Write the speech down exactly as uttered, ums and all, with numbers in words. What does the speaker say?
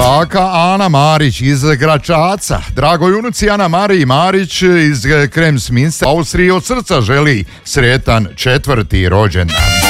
baka Ana Marić iz Gračaca. Dragoj unuci Ana Mariji Marić iz Kremsminsta, Austriji, od srca želi sretan četvrti rođendan.